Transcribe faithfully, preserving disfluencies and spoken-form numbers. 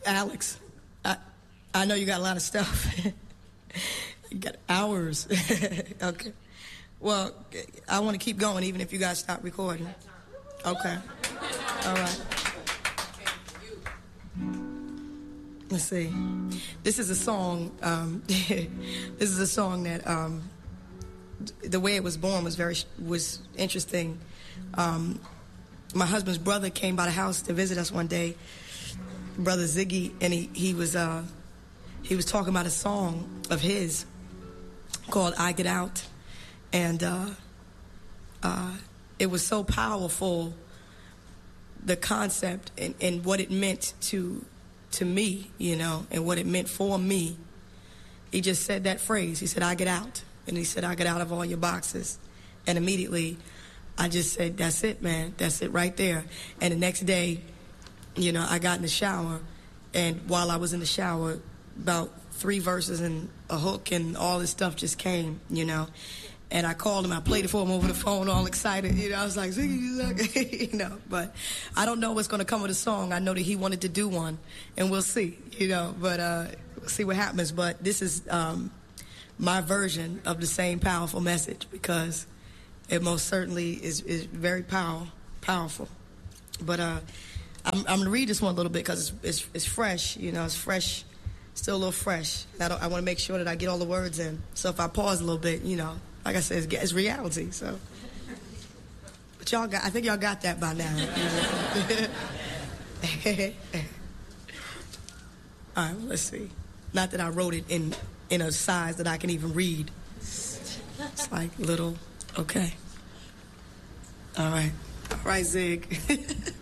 Alex, I, I know you got a lot of stuff. You got hours. Okay. Well, I want to keep going even if you guys stop recording. Okay. All right. Let's see. This is a song. Um, this is a song that um, the way it was born was very was interesting. Um, my husband's brother came by the house to visit us one day, Brother Ziggy, and he he was uh, he was talking about a song of his called "I Get Out," and uh, uh, it was so powerful. The concept and, and what it meant to. to me, you know, and what it meant for me. He just said that phrase. He said, I get out. And he said, I get out of all your boxes. And immediately, I just said, that's it, man. That's it right there. And the next day, you know, I got in the shower, and while I was in the shower, about three verses and a hook and all this stuff just came, you know. And I called him. I played it for him over the phone, all excited. You know, I was like, Ziggy, you know. But I don't know what's going to come with the song. I know that he wanted to do one, and we'll see, you know. But uh, we'll see what happens. But this is um, my version of the same powerful message, because it most certainly is, is very power, powerful. But uh, I'm, I'm going to read this one a little bit because it's, it's, it's fresh, you know. It's fresh, still a little fresh. I, don't, I want to make sure that I get all the words in. So if I pause a little bit, you know. Like I said, it's, it's reality, so. But y'all got, I think y'all got that by now. All right, well, let's see. Not that I wrote it in, in a size that I can even read. It's like little, okay. All right. All right, Zig.